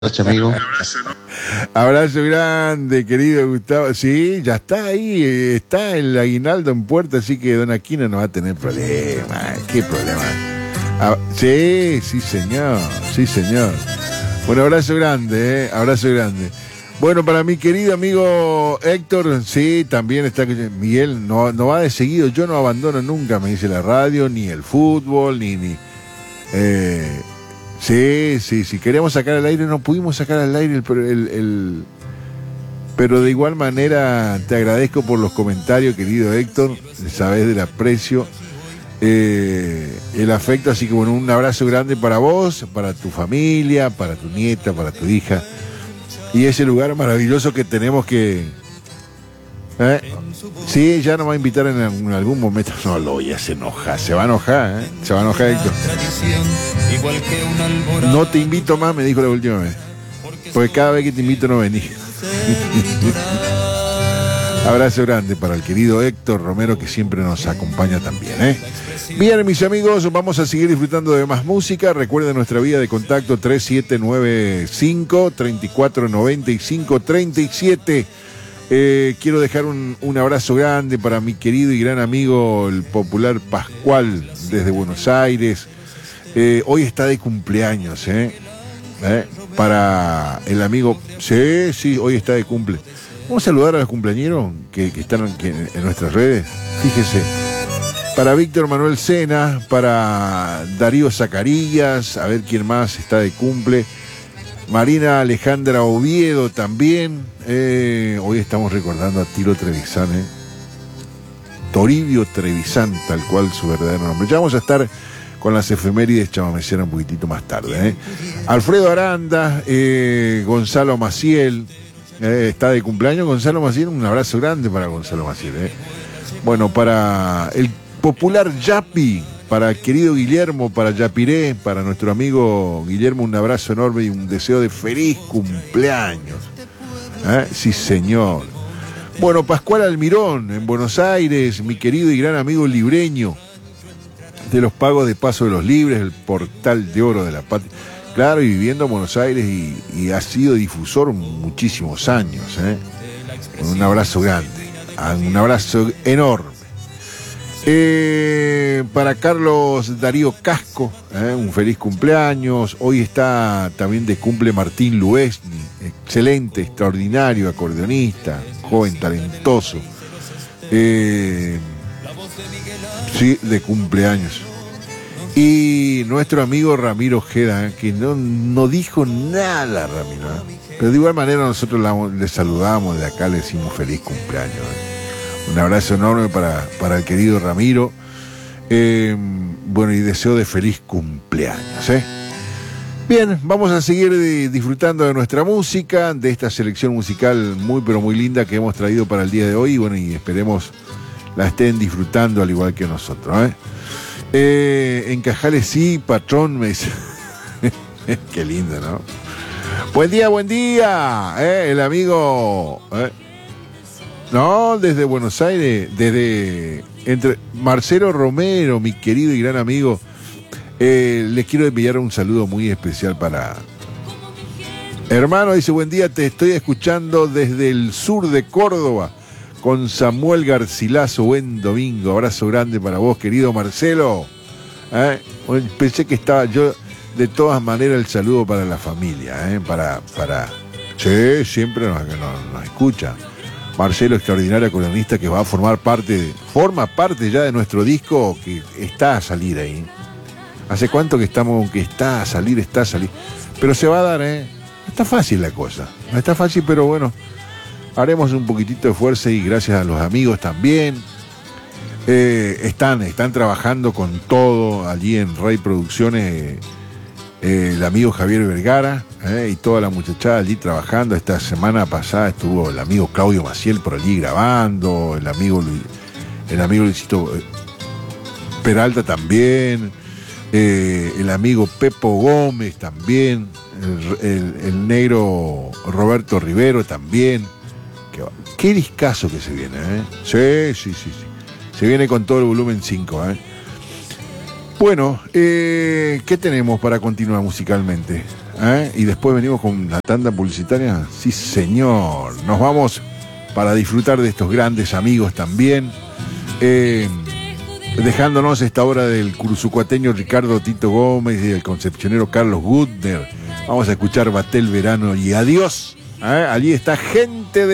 Abrazo, amigo. Abrazo grande, querido Gustavo. Sí, ya está ahí, está el aguinaldo en puerta, así que don Aquino no va a tener problema. ¿Qué problema? Sí, señor, sí, señor. Bueno, abrazo grande, abrazo grande. Bueno, para mi querido amigo Héctor, sí, también está Miguel, no va de seguido, yo no abandono nunca, me dice la radio, ni el fútbol, ni sí, queríamos sacar al aire, no pudimos sacar al aire pero de igual manera te agradezco por los comentarios, querido Héctor, sabés del aprecio, el afecto, así que bueno, un abrazo grande para vos, para tu familia, para tu nieta, para tu hija, y ese lugar maravilloso que tenemos que... Sí, ya nos va a invitar en algún momento. No, lo ya se enoja, se va a enojar, se va a enojar Héctor. No te invito más, me dijo la última vez, porque cada vez que te invito no venís. Abrazo grande para el querido Héctor Romero, que siempre nos acompaña también, Bien, mis amigos, vamos a seguir disfrutando de más música. Recuerden nuestra vía de contacto 3795-3495-37. Quiero dejar un abrazo grande para mi querido y gran amigo, el popular Pascual, desde Buenos Aires. Hoy está de cumpleaños, para el amigo. Sí, hoy está de cumple. Vamos a saludar a los cumpleañeros que están en nuestras redes. Fíjese. Para Víctor Manuel Sena, para Darío Zacarías, a ver quién más está de cumple. Marina Alejandra Oviedo también. Hoy estamos recordando a Tiro Trevisan, Toribio Trevisan, tal cual su verdadero nombre. Ya vamos a estar con las efemérides chamameceras un poquitito más tarde. Alfredo Aranda, Gonzalo Maciel, está de cumpleaños Gonzalo Maciel. Un abrazo grande para Gonzalo Maciel. Bueno, para el popular Yapi, para el querido Guillermo, para Yapiré, para nuestro amigo Guillermo, un abrazo enorme y un deseo de feliz cumpleaños. Sí, señor. Bueno, Pascual Almirón, en Buenos Aires, mi querido y gran amigo libreño, de los pagos de Paso de los Libres, el portal de oro de la patria. Claro, y viviendo en Buenos Aires y ha sido difusor muchísimos años. Un abrazo grande, un abrazo enorme. Para Carlos Darío Casco, un feliz cumpleaños. Hoy está también de cumple Martín Luesni, excelente, extraordinario acordeonista, joven, talentoso. Sí, de cumpleaños. Y nuestro amigo Ramiro Ojeda, que no dijo nada, Ramiro, pero de igual manera nosotros le saludamos de acá, le decimos feliz cumpleaños. Un abrazo enorme para el querido Ramiro. Bueno, y deseo de feliz cumpleaños. Bien, vamos a seguir disfrutando de nuestra música, de esta selección musical muy pero muy linda que hemos traído para el día de hoy. Bueno, y esperemos la estén disfrutando al igual que nosotros. En Cajales sí, patrón, me dice. Qué lindo, ¿no? Buen día. El amigo... No, desde Buenos Aires, entre Marcelo Romero, mi querido y gran amigo, les quiero enviar un saludo muy especial para... Hermano, dice, buen día, te estoy escuchando desde el sur de Córdoba, con Samuel Garcilaso, buen domingo, abrazo grande para vos, querido Marcelo. Pensé que estaba yo, de todas maneras, el saludo para la familia, Sí, siempre nos escucha. Marcelo, extraordinario acordeonista que va a forma parte ya de nuestro disco que está a salir ahí. ¿Hace cuánto que estamos, que está a salir? Pero se va a dar, No está fácil la cosa, no está fácil, pero bueno, haremos un poquitito de fuerza y gracias a los amigos también. Están trabajando con todo allí en Rey Producciones, el amigo Javier Vergara y toda la muchachada allí trabajando. Esta semana pasada estuvo el amigo Claudio Maciel por allí grabando, el amigo Luisito Peralta también, el amigo Pepo Gómez también, el negro Roberto Rivero también. Qué discazo que se viene, Sí. Se viene con todo el volumen 5, Bueno, ¿qué tenemos para continuar musicalmente? Y después venimos con la tanda publicitaria. Sí, señor. Nos vamos para disfrutar de estos grandes amigos también. Dejándonos esta obra del cursucuateño Ricardo Tito Gómez y del concepcionero Carlos Gutner. Vamos a escuchar Batel Verano y adiós. Allí está Gente de